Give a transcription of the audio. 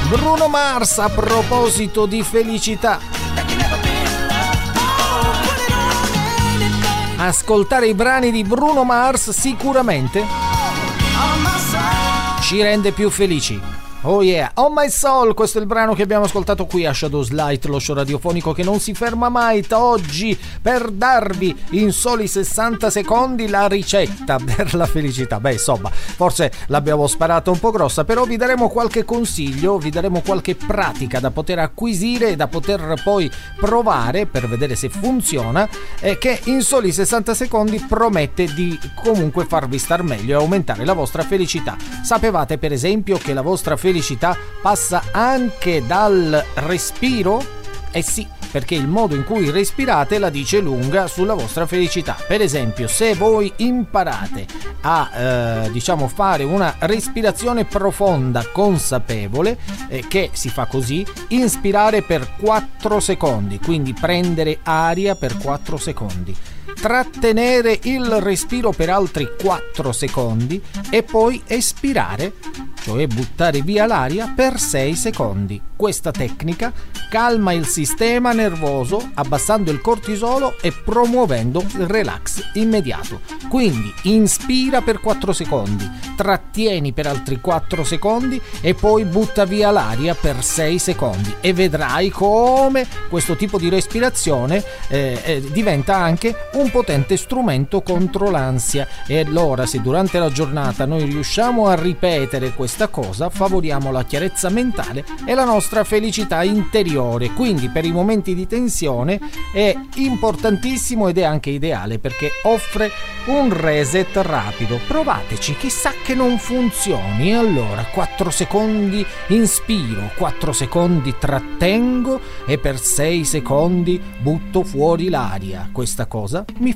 Bruno Mars, a proposito di felicità. Ascoltare i brani di Bruno Mars sicuramente ci rende più felici. Oh yeah, On My Soul, questo è il brano che abbiamo ascoltato qui a Shadow's Light, lo show radiofonico che non si ferma mai, oggi per darvi in soli 60 secondi la ricetta per la felicità. Beh, insomma, forse l'abbiamo sparata un po' grossa, però vi daremo qualche consiglio, vi daremo qualche pratica da poter acquisire e da poter poi provare per vedere se funziona, che in soli 60 secondi promette di comunque farvi star meglio e aumentare la vostra felicità. Sapevate per esempio che la vostra felicità passa anche dal respiro? Eh sì, perché il modo in cui respirate la dice lunga sulla vostra felicità. Per esempio, se voi imparate a fare una respirazione profonda consapevole, che si fa così: inspirare per 4 secondi, quindi prendere aria per 4 secondi, trattenere il respiro per altri 4 secondi e poi espirare, cioè buttare via l'aria, per 6 secondi. Questa tecnica calma il sistema nervoso abbassando il cortisolo e promuovendo il relax immediato. Quindi inspira per 4 secondi, trattieni per altri 4 secondi e poi butta via l'aria per 6 secondi e vedrai come questo tipo di respirazione diventa anche un potente strumento contro l'ansia. E allora, se durante la giornata noi riusciamo a ripetere questa cosa, favoriamo la chiarezza mentale e la nostra felicità interiore. Quindi per i momenti di tensione è importantissimo ed è anche ideale, perché offre un reset rapido. Provateci, chissà che non funzioni. Allora, 4 secondi inspiro, 4 secondi trattengo e per 6 secondi butto fuori l'aria. Questa cosa mi